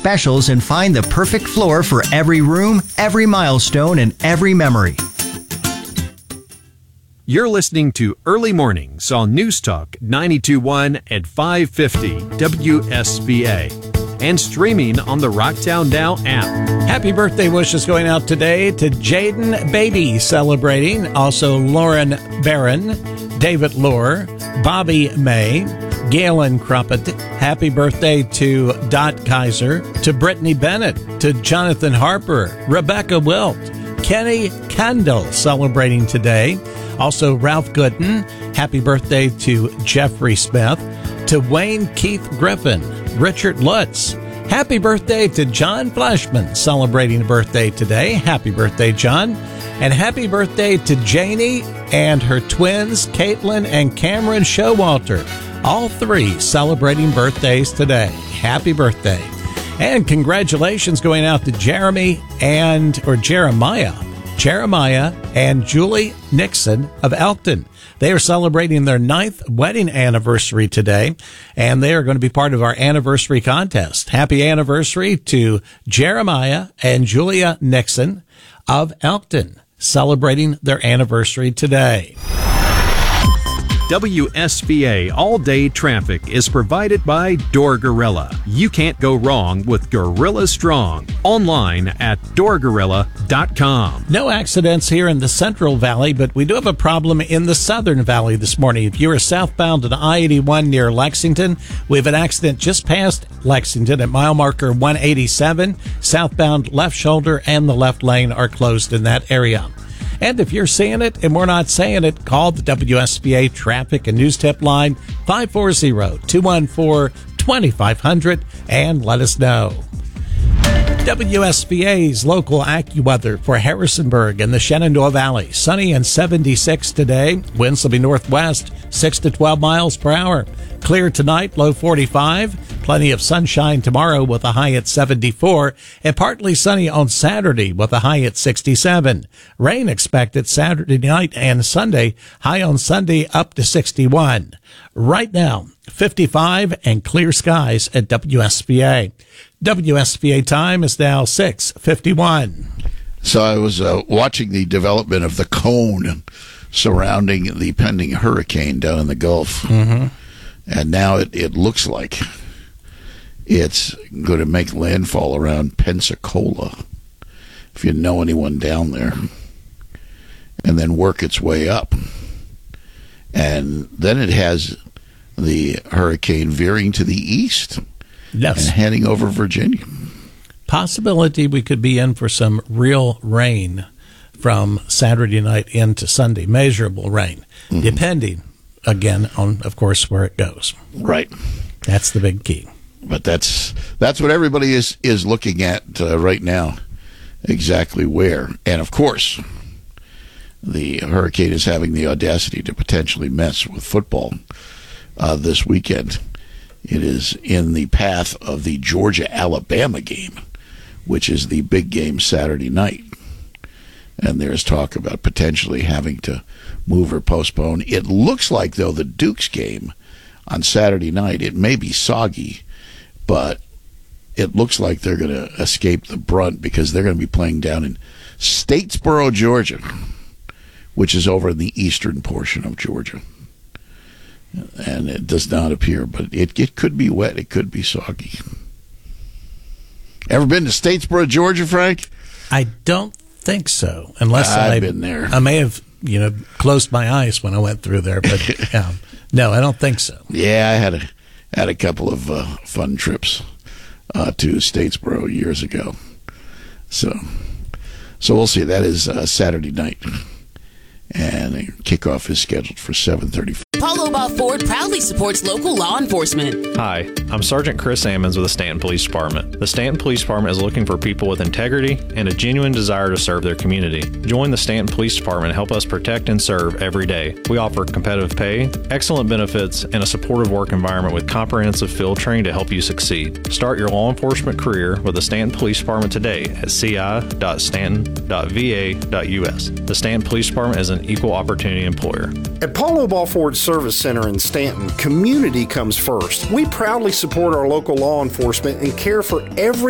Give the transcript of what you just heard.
specials and find the perfect floor for every room, every milestone, and every memory. You're listening to Early Mornings on News Talk 92.1 at 550 WSBA and streaming on the Rocktown Now app. Happy birthday wishes going out today to Jaden Baby celebrating, also Lauren Barron, David Lohr, Bobby May, Galen Crumpet. Happy birthday to Dot Kaiser, to Brittany Bennett, to Jonathan Harper, Rebecca Wilt, Kenny Kendall celebrating today. Also, Ralph Gooden, happy birthday to Jeffrey Smith, to Wayne Keith Griffin, Richard Lutz. Happy birthday to John Fleshman, celebrating a birthday today. Happy birthday, John. And happy birthday to Janie and her twins, Caitlin and Cameron Showalter. All three celebrating birthdays today. Happy birthday. And congratulations going out to Jeremiah and Julie Nixon of Elkton. They are celebrating their 9th wedding anniversary today, and they are going to be part of our anniversary contest. Happy anniversary to Jeremiah and Julia Nixon of Elkton, celebrating their anniversary today. WSBA all-day traffic is provided by Door Gorilla. You can't go wrong with Gorilla Strong. Online at doorgorilla.com. No accidents here in the Central Valley, but we do have a problem in the Southern Valley this morning. If you are southbound to the I-81 near Lexington, we have an accident just past Lexington at mile marker 187. Southbound left shoulder and the left lane are closed in that area. And if you're seeing it and we're not saying it, call the WSBA Traffic and News Tip line 540-214-2500 and let us know. WSBA's local AccuWeather for Harrisonburg and the Shenandoah Valley. Sunny and 76 today. Winds will be northwest, 6 to 12 miles per hour. Clear tonight, low 45. Plenty of sunshine tomorrow with a high at 74. And partly sunny on Saturday with a high at 67. Rain expected Saturday night and Sunday. High on Sunday up to 61. Right now, 55 and clear skies at WSBA. WSBA time is now 6:51. So I was watching the development of the cone surrounding the pending hurricane down in the Gulf. Mm-hmm. And now it looks like it's going to make landfall around Pensacola, if you know anyone down there, and then work its way up. And then it has the hurricane veering to the east. Yes. And heading over Virginia. Possibility we could be in for some real rain from Saturday night into Sunday, measurable rain, depending, again, on, of course, where it goes. Right. That's the big key. But that's what everybody is looking at right now, exactly where. And, of course, the hurricane is having the audacity to potentially mess with football this weekend. It is in the path of the Georgia-Alabama game, which is the big game Saturday night. And there's talk about potentially having to move or postpone. It looks like, though, the Dukes game on Saturday night, it may be soggy, but it looks like they're going to escape the brunt because they're going to be playing down in Statesboro, Georgia, which is over in the eastern portion of Georgia. And it does not appear, but it could be wet. It could be soggy. Ever been to Statesboro, Georgia, Frank? I don't think so, unless I've been there. I may have, closed my eyes when I went through there, but no, I don't think so. Yeah, I had a couple of fun trips to Statesboro years ago. So we'll see. That is Saturday night. And the kickoff is scheduled for 7:30. Paulo Ball Ford proudly supports local law enforcement. Hi, I'm Sergeant Chris Ammons with the Stanton Police Department. The Stanton Police Department is looking for people with integrity and a genuine desire to serve their community. Join the Stanton Police Department and help us protect and serve every day. We offer competitive pay, excellent benefits, and a supportive work environment with comprehensive field training to help you succeed. Start your law enforcement career with the Stanton Police Department today at ci.stanton.va.us. The Stanton Police Department is an equal opportunity employer. At Paulo Ball Ford Service Center in Stanton, community comes first. We proudly support our local law enforcement and care for every